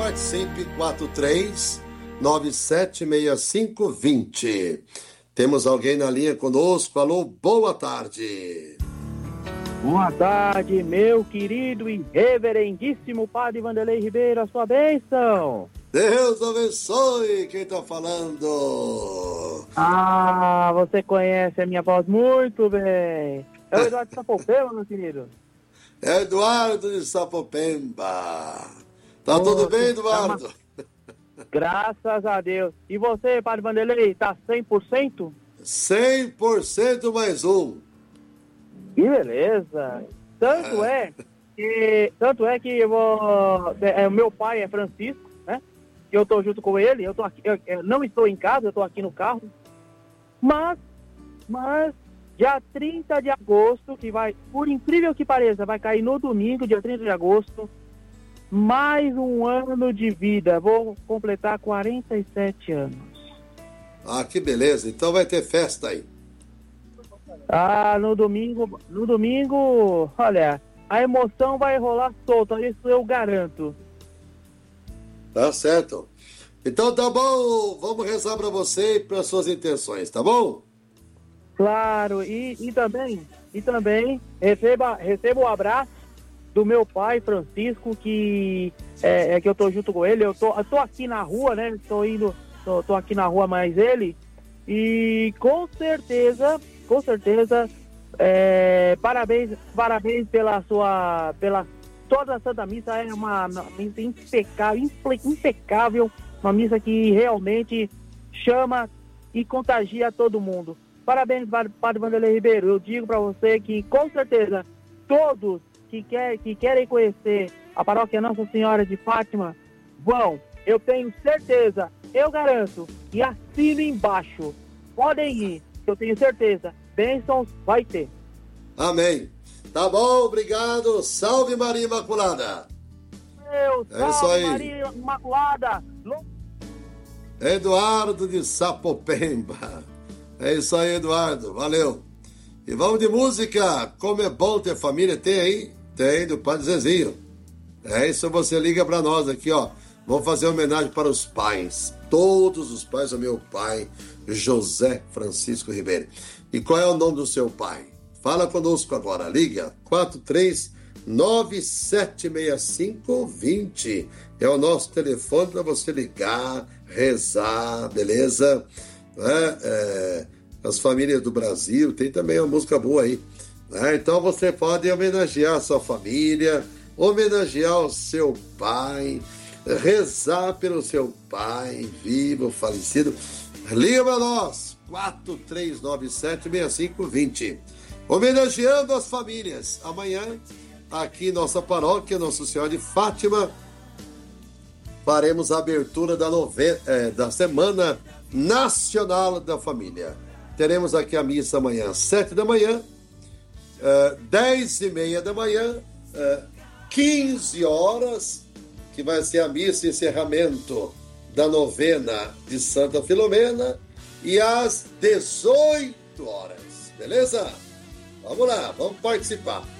participe 43976520. Temos alguém na linha conosco. Alô, boa tarde. Boa tarde, meu querido e reverendíssimo Padre Vanderlei Ribeiro, a sua bênção. Deus abençoe, quem está falando? Ah, você conhece a minha voz muito bem. É o Eduardo Sapopemba, meu querido. É Eduardo de Sapopemba. Tá tudo bem, Eduardo? Graças a Deus. E você, Padre Vanderlei, tá 100%? 100% mais um. Que beleza. Tanto é que eu vou... o meu pai é Francisco, né? Eu tô junto com ele, eu tô aqui, eu não estou em casa, eu tô aqui no carro. Mas dia 30 de agosto, que vai, por incrível que pareça, vai cair no domingo, dia 30 de agosto, mais um ano de vida. Vou completar 47 anos. Ah, que beleza. Então vai ter festa aí. Ah, no domingo, olha, a emoção vai rolar solta, isso eu garanto. Tá certo. Então tá bom, vamos rezar para você e para suas intenções, tá bom? Claro, e também receba o abraço do meu pai Francisco, que que eu tô junto com ele. Eu tô aqui na rua, né? Tô aqui na rua mais ele, e com certeza, parabéns pela toda a Santa Missa. É uma missa impecável, uma missa que realmente chama e contagia todo mundo. Parabéns, Padre Vanderlei Ribeiro. Eu digo para você que, com certeza, todos que querem conhecer a paróquia Nossa Senhora de Fátima vão. Eu tenho certeza, eu garanto, e assino embaixo. Podem ir, eu tenho certeza. Bênçãos vai ter. Amém. Tá bom, obrigado. Salve Maria Imaculada. Salve Maria Imaculada. Eduardo de Sapopemba. É isso aí, Eduardo. Valeu. E vamos de música. Como é bom ter família. Tem aí? Tem, do Padre Zezinho. É isso, você liga pra nós aqui, ó. Vamos fazer homenagem para os pais. Todos os pais do meu pai, José Francisco Ribeiro. E qual é o nome do seu pai? Fala conosco agora. Liga 43976520. É o nosso telefone para você ligar, rezar, beleza? As famílias do Brasil, tem também uma música boa aí, né? Então você pode homenagear a sua família, homenagear o seu pai, rezar pelo seu pai vivo, falecido. Liga para nós 43976520, homenageando as famílias. Amanhã aqui em nossa paróquia Nossa Senhora de Fátima faremos a abertura da Semana Nacional da Família. Teremos aqui a missa amanhã, 7 da manhã, 10h30 da manhã, 15 horas, que vai ser a missa de encerramento da novena de Santa Filomena, e às 18 horas. Beleza? Vamos lá, vamos participar.